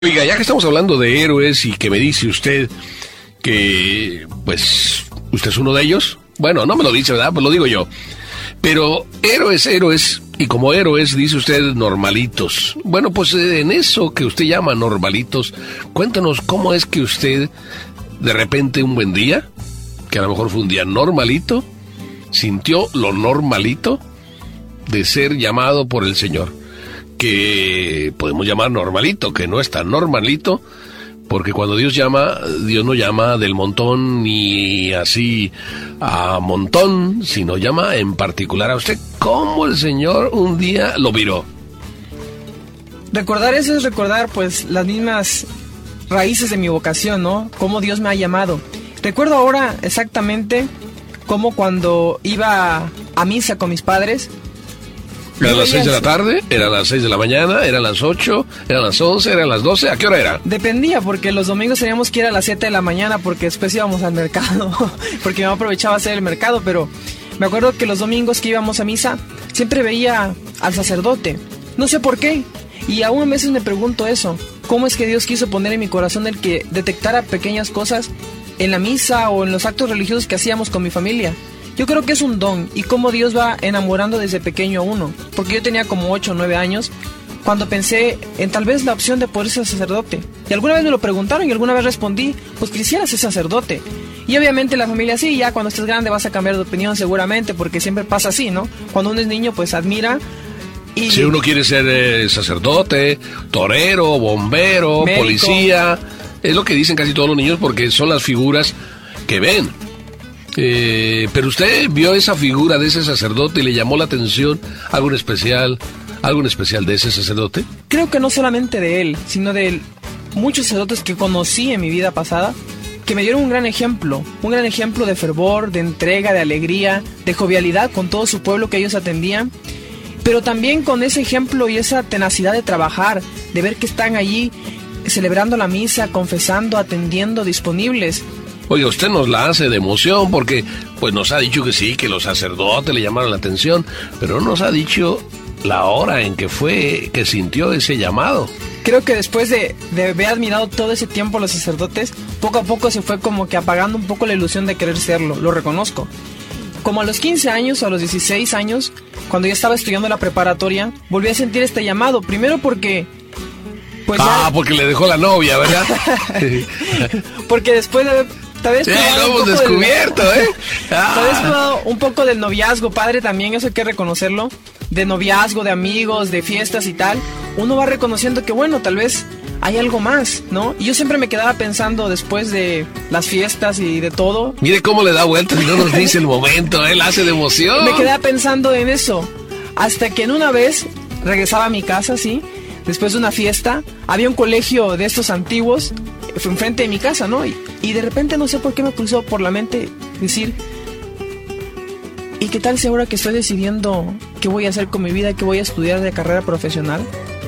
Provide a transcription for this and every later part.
Oiga, ya que estamos hablando de héroes y que me dice usted que, pues, usted es uno de ellos. Bueno, no me lo dice, ¿verdad? Pues lo digo yo. Pero héroes, y como héroes dice usted normalitos. Bueno, pues en eso que usted llama normalitos, cuéntanos cómo es que usted, de repente un buen día, que a lo mejor fue un día normalito, sintió lo normalito de ser llamado por el Señor. Que podemos llamar normalito, que no es tan normalito, porque cuando Dios llama, Dios no llama del montón ni así a montón, sino llama en particular a usted. ¿Cómo el Señor un día lo miró? Recordar eso es recordar pues las mismas raíces de mi vocación, ¿no? Cómo Dios me ha llamado. Recuerdo ahora exactamente cómo cuando iba a misa con mis padres. ¿Eran las 6 de la tarde? ¿Eran las 6 de la mañana? ¿Eran las 8? ¿Eran las 11? ¿Eran las 12? ¿A qué hora era? Dependía, porque los domingos teníamos que ir a las 7 de la mañana porque después íbamos al mercado, porque mi mamá aprovechaba hacer el mercado, pero me acuerdo que los domingos que íbamos a misa siempre veía al sacerdote, no sé por qué, y aún a veces me pregunto eso, ¿cómo es que Dios quiso poner en mi corazón el que detectara pequeñas cosas en la misa o en los actos religiosos que hacíamos con mi familia? Yo creo que es un don y cómo Dios va enamorando desde pequeño a uno. Porque yo tenía como 8 o 9 años cuando pensé en tal vez la opción de poder ser sacerdote. Y alguna vez me lo preguntaron y alguna vez respondí, pues quisiera ser sacerdote. Y obviamente la familia sí, ya cuando estés grande vas a cambiar de opinión seguramente, porque siempre pasa así, ¿no? Cuando uno es niño pues admira. Y si uno quiere ser sacerdote, torero, bombero, médico, policía, es lo que dicen casi todos los niños porque son las figuras que ven. Pero usted vio esa figura de ese sacerdote y le llamó la atención algo en especial de ese sacerdote. Creo que no solamente de él, sino de muchos sacerdotes que conocí en mi vida pasada, que me dieron un gran ejemplo de fervor, de entrega, de alegría, de jovialidad con todo su pueblo que ellos atendían, pero también con ese ejemplo y esa tenacidad de trabajar, de ver que están allí celebrando la misa, confesando, atendiendo, disponibles. Oye, usted nos la hace de emoción porque pues nos ha dicho que sí, que los sacerdotes le llamaron la atención, pero no nos ha dicho la hora en que fue que sintió ese llamado. Creo que después de haber admirado todo ese tiempo a los sacerdotes, poco a poco se fue como que apagando un poco la ilusión de querer serlo, lo reconozco. Como a los 15 años o a los 16 años, cuando ya estaba estudiando la preparatoria, volví a sentir este llamado, primero porque... pues porque le dejó la novia, ¿verdad? Porque después de haber... Tal vez lo hemos descubierto, Tal vez probado un poco del noviazgo, padre, también, eso hay que reconocerlo. De noviazgo, de amigos, de fiestas y tal. Uno va reconociendo que, bueno, tal vez hay algo más, ¿no? Y yo siempre me quedaba pensando después de las fiestas y de todo. Mire cómo le da vueltas y no nos dice el momento, él hace de emoción. Me quedaba pensando en eso. Hasta que en una vez regresaba a mi casa, sí. Después de una fiesta, había un colegio de estos antiguos enfrente de mi casa, ¿no? Y de repente no sé por qué me cruzó por la mente decir, ¿y qué tal si ahora que estoy decidiendo qué voy a hacer con mi vida, qué voy a estudiar de carrera profesional,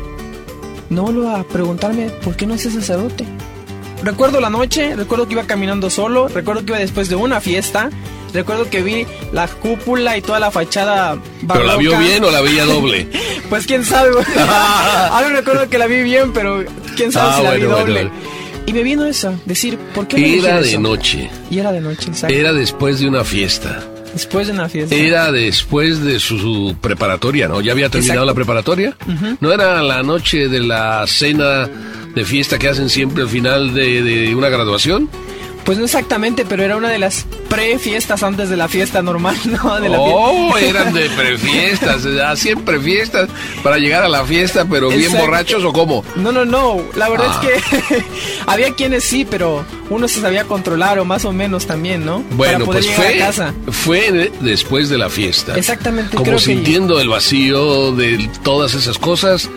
no vuelvo a preguntarme por qué no ser sacerdote? Recuerdo la noche, recuerdo que iba caminando solo, recuerdo que iba después de una fiesta, recuerdo que vi la cúpula y toda la fachada barroca. ¿Pero la vio bien o la veía doble? Pues quién sabe, ahora recuerdo que la vi bien, pero quién sabe si la vi doble. Bueno. Y me vino eso, decir, ¿por qué me Era de eso? Noche. Y era de noche, exacto. Era después de una fiesta. Después de una fiesta. Era después de su preparatoria, ¿no? ¿Ya había terminado la preparatoria? Uh-huh. ¿No era la noche de la cena de fiesta que hacen siempre al final de una graduación? Pues no exactamente, pero era una de las prefiestas antes de la fiesta normal, ¿no? De la eran de prefiestas, hacían prefiestas para llegar a la fiesta, pero bien borrachos ¿o cómo? No, la verdad es que había quienes sí, pero uno se sabía controlar o más o menos también, ¿no? Bueno, para poder pues llegar a casa. Fue después de la fiesta. Exactamente. Como creo sintiendo que... el vacío de todas esas cosas,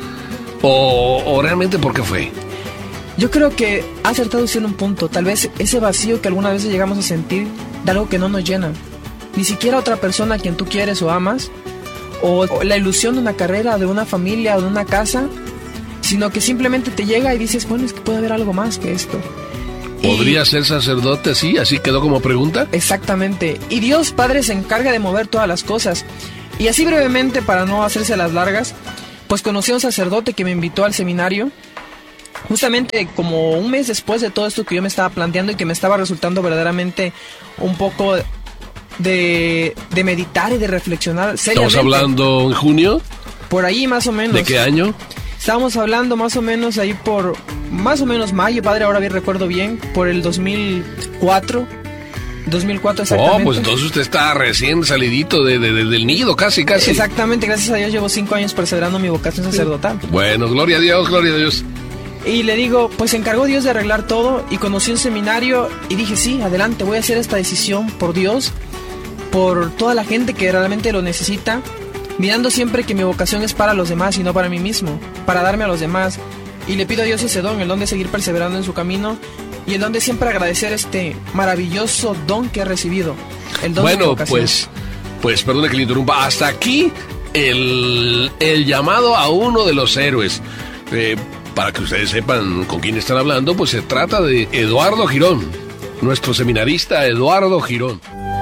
o realmente ¿por qué fue? Yo creo que ha acertado usted en un punto. Tal vez ese vacío que alguna vez llegamos a sentir de algo que no nos llena. Ni siquiera otra persona a quien tú quieres o amas, o la ilusión de una carrera, de una familia o de una casa, sino que simplemente te llega y dices, bueno, es que puede haber algo más que esto. ¿Podría ser sacerdote así? ¿Así quedó como pregunta? Exactamente. Y Dios Padre se encarga de mover todas las cosas. Y así brevemente, para no hacerse las largas, pues conocí a un sacerdote que me invitó al seminario. justamente como un mes después de todo esto que yo me estaba planteando y que me estaba resultando verdaderamente un poco de meditar y de reflexionar seriamente. ¿Estamos hablando en junio? Por ahí más o menos. ¿De qué año? Estábamos hablando más o menos ahí por, más o menos mayo, padre, ahora bien recuerdo bien, por el 2004 exactamente. Oh, pues entonces usted está recién salidito del nido, casi. Exactamente, gracias a Dios llevo 5 años perseverando mi vocación sacerdotal. Bueno, gloria a Dios. Y le digo, pues se encargó Dios de arreglar todo y conocí un seminario y dije, sí, adelante, voy a hacer esta decisión por Dios, por toda la gente que realmente lo necesita, mirando siempre que mi vocación es para los demás y no para mí mismo, para darme a los demás. Y le pido a Dios ese don, el don de seguir perseverando en su camino y el don de siempre agradecer este maravilloso don que he recibido, el don de mi vocación. Pues perdone que le interrumpa, hasta aquí el llamado a uno de los héroes. Para que ustedes sepan con quién están hablando, pues se trata de Eduardo Girón, nuestro seminarista Eduardo Girón.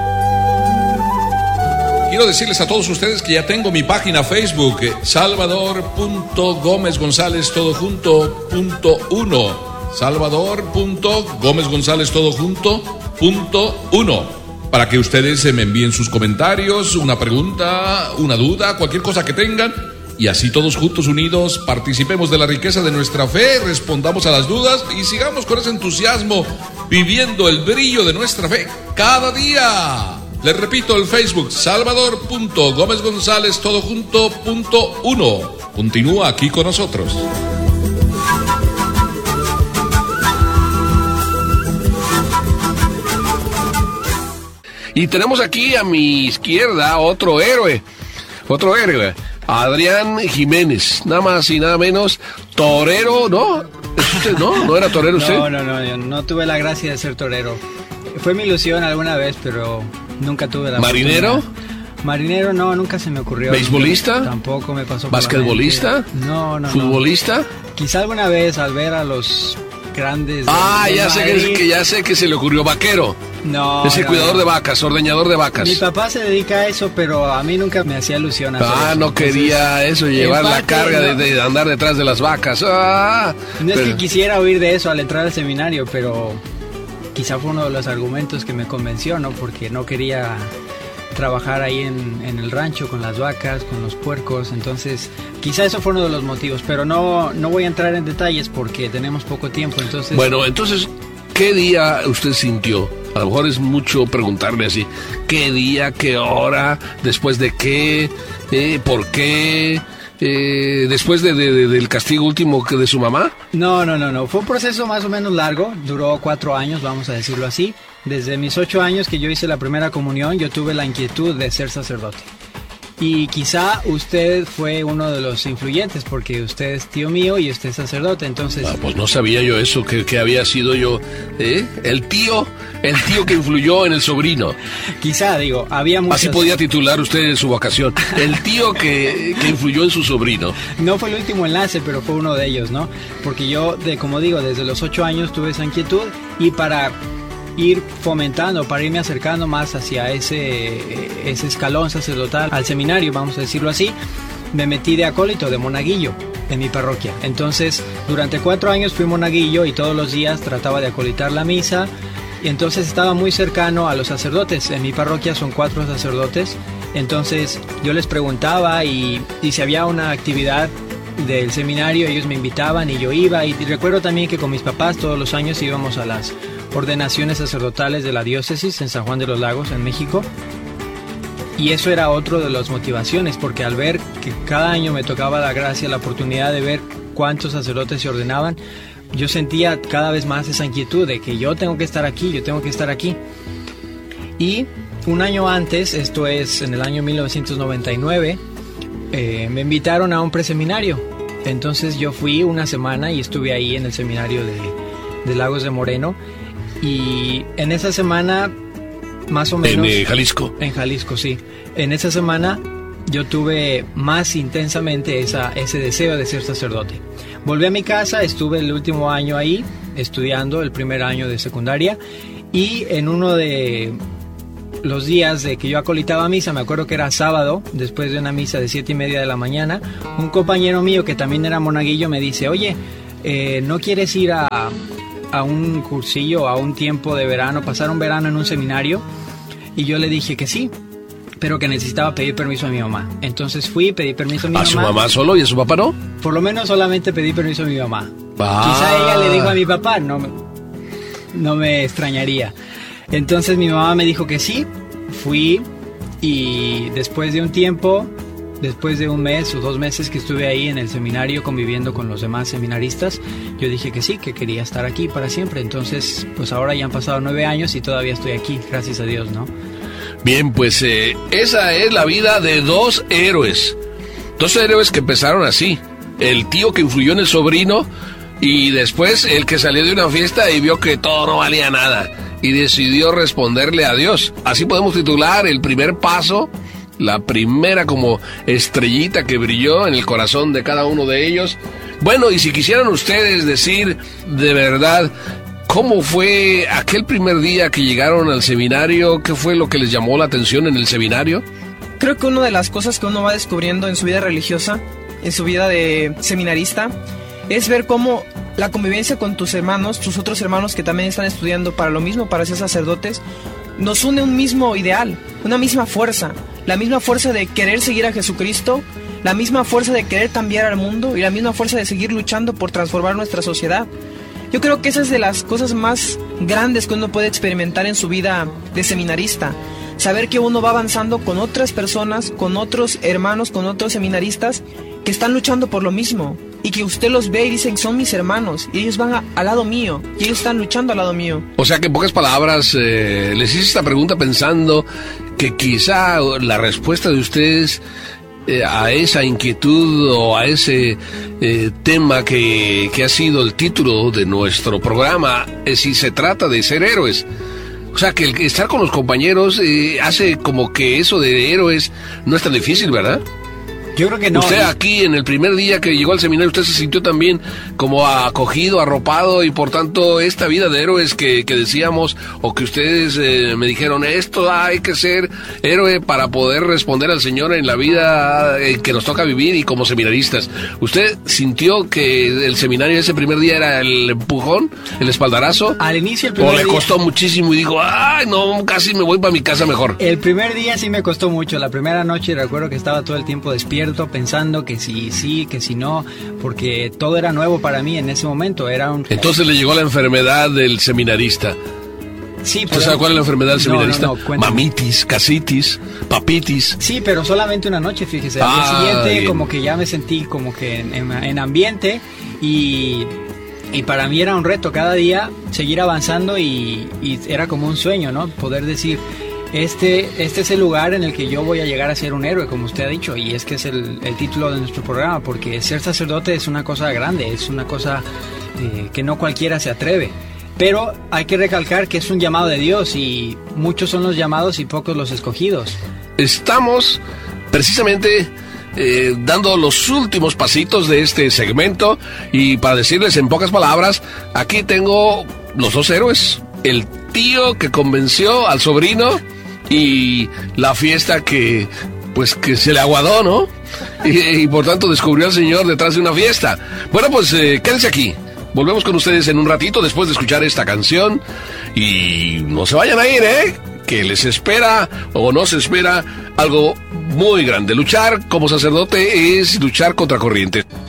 Quiero decirles a todos ustedes que ya tengo mi página Facebook, salvador.gomezgonzalez.1. salvador.gomezgonzalez.1. Para que ustedes me envíen sus comentarios, una pregunta, una duda, cualquier cosa que tengan. Y así todos juntos, unidos, participemos de la riqueza de nuestra fe, respondamos a las dudas y sigamos con ese entusiasmo, viviendo el brillo de nuestra fe cada día. Les repito, el Facebook, salvador.gomezgonzalez.1. Continúa aquí con nosotros. Y tenemos aquí a mi izquierda otro héroe. Adrián Jiménez, nada más y nada menos, torero, ¿no? ¿Es usted, no? ¿No era torero usted? No tuve la gracia de ser torero. Fue mi ilusión alguna vez, pero nunca tuve la ¿Marinero? Marinero no, nunca se me ocurrió. ¿Beisbolista? Tampoco me pasó por ¿Basquetbolista? No. ¿Futbolista? Quizá alguna vez al ver a los grandes... ya sé que se le ocurrió vaquero. No. Ese cuidador de vacas, ordeñador de vacas. Mi papá se dedica a eso, pero a mí nunca me hacía ilusión hacer eso. No quería eso, llevar la carga de andar detrás de las vacas. No es que quisiera huir de eso al entrar al seminario, pero quizá fue uno de los argumentos que me convenció, ¿no? Porque no quería trabajar ahí en el rancho con las vacas, con los puercos, entonces quizá eso fue uno de los motivos, pero no voy a entrar en detalles porque tenemos poco tiempo, entonces... Bueno, entonces, ¿qué día usted sintió? A lo mejor es mucho preguntarle así, ¿qué día, qué hora, después de qué, por qué, después del castigo último de su mamá? No, fue un proceso más o menos largo, duró 4 años, vamos a decirlo así. Desde mis 8 años que yo hice la primera comunión, yo tuve la inquietud de ser sacerdote. Y quizá usted fue uno de los influyentes, porque usted es tío mío y usted es sacerdote, entonces... pues no sabía yo eso, que había sido yo, el tío que influyó en el sobrino. Quizá, había muchos... Así podía titular usted su vocación, el tío que influyó en su sobrino. No fue el último enlace, pero fue uno de ellos, ¿no? Porque yo, como digo, desde los 8 años tuve esa inquietud y para ir fomentando, para irme acercando más hacia ese escalón sacerdotal, al seminario, vamos a decirlo así, me metí de acólito, de monaguillo en mi parroquia. Entonces, durante 4 años fui monaguillo y todos los días trataba de acolitar la misa, y entonces estaba muy cercano a los sacerdotes. En mi parroquia son 4 sacerdotes, entonces yo les preguntaba y si había una actividad del seminario, ellos me invitaban y yo iba, y recuerdo también que con mis papás todos los años íbamos a las ordenaciones sacerdotales de la diócesis en San Juan de los Lagos, en México, y eso era otro de las motivaciones, porque al ver que cada año me tocaba la gracia, la oportunidad de ver cuántos sacerdotes se ordenaban, yo sentía cada vez más esa inquietud de que yo tengo que estar aquí. Y un año antes, esto es en el año 1999, me invitaron a un preseminario. Entonces yo fui una semana y estuve ahí en el seminario de Lagos de Moreno. Y en esa semana, más o menos... ¿En Jalisco? En Jalisco, sí. En esa semana yo tuve más intensamente ese deseo de ser sacerdote. Volví a mi casa, estuve el último año ahí, estudiando el primer año de secundaria. Y en uno de los días de que yo acolitaba misa, me acuerdo que era sábado, después de una misa de 7:30 de la mañana, un compañero mío que también era monaguillo me dice: oye, ¿no quieres ir a un cursillo, a un tiempo de verano, pasar un verano en un seminario? Y yo le dije que sí, pero que necesitaba pedir permiso a mi mamá. Entonces fui, pedí permiso a mi mamá. ¿A su mamá solo y a su papá no? Por lo menos solamente pedí permiso a mi mamá. Ah. Quizá ella le dijo a mi papá, no me extrañaría. Entonces mi mamá me dijo que sí, fui, y después de un tiempo, después de un mes o 2 meses que estuve ahí en el seminario conviviendo con los demás seminaristas, yo dije que sí, que quería estar aquí para siempre. Entonces, pues ahora ya han pasado 9 años y todavía estoy aquí, gracias a Dios, ¿no? Bien, pues esa es la vida de 2 héroes. 2 héroes que empezaron así. El tío que influyó en el sobrino, y después el que salió de una fiesta y vio que todo no valía nada y decidió responderle a Dios. Así podemos titular el primer paso, la primera como estrellita que brilló en el corazón de cada uno de ellos. Bueno, y si quisieran ustedes decir de verdad cómo fue aquel primer día que llegaron al seminario, ¿qué fue lo que les llamó la atención en el seminario? Creo que una de las cosas que uno va descubriendo en su vida religiosa, en su vida de seminarista, es ver cómo la convivencia con tus hermanos, tus otros hermanos que también están estudiando para lo mismo, para ser sacerdotes, nos une un mismo ideal, una misma fuerza, la misma fuerza de querer seguir a Jesucristo, la misma fuerza de querer cambiar al mundo y la misma fuerza de seguir luchando por transformar nuestra sociedad. Yo creo que esa es de las cosas más grandes que uno puede experimentar en su vida de seminarista. Saber que uno va avanzando con otras personas, con otros hermanos, con otros seminaristas que están luchando por lo mismo. Y que usted los ve y dicen, son mis hermanos, y ellos van al lado mío, y ellos están luchando al lado mío. O sea que en pocas palabras, les hice esta pregunta pensando que quizá la respuesta de ustedes a esa inquietud o a ese tema que ha sido el título de nuestro programa, si se trata de ser héroes. O sea que el estar con los compañeros hace como que eso de héroes no es tan difícil, ¿verdad? Yo creo que no. Usted aquí en el primer día que llegó al seminario, usted se sintió también como acogido, arropado, y por tanto esta vida de héroes que decíamos, o que ustedes me dijeron, esto hay que ser héroe para poder responder al Señor en la vida que nos toca vivir y como seminaristas. ¿Usted sintió que el seminario ese primer día era el empujón, el espaldarazo? Al inicio el primer día. ¿O le costó día muchísimo y dijo, ay no, casi me voy para mi casa mejor? El primer día sí me costó mucho. La primera noche recuerdo que estaba todo el tiempo despierto, pensando que sí, que si no, porque todo era nuevo para mí en ese momento. Entonces le llegó la enfermedad del seminarista. Sí, ¿Usted sabe cuál es la enfermedad del seminarista? No, mamitis, casitis, papitis. Sí, pero solamente una noche, fíjese. Al día siguiente bien. Como que ya me sentí como que en ambiente, y para mí era un reto cada día seguir avanzando, y era como un sueño, ¿no? Poder decir, este es el lugar en el que yo voy a llegar a ser un héroe, como usted ha dicho, y es que es el título de nuestro programa, porque ser sacerdote es una cosa grande, es una cosa que no cualquiera se atreve. Pero hay que recalcar que es un llamado de Dios, y muchos son los llamados y pocos los escogidos. Estamos precisamente dando los últimos pasitos de este segmento, y para decirles en pocas palabras, aquí tengo los 2 héroes, el tío que convenció al sobrino y la fiesta que se le aguadó, ¿no? Y por tanto descubrió al Señor detrás de una fiesta. Bueno, pues quédense aquí. Volvemos con ustedes en un ratito después de escuchar esta canción. Y no se vayan a ir, que les espera o nos espera algo muy grande. Luchar como sacerdote es luchar contra corriente.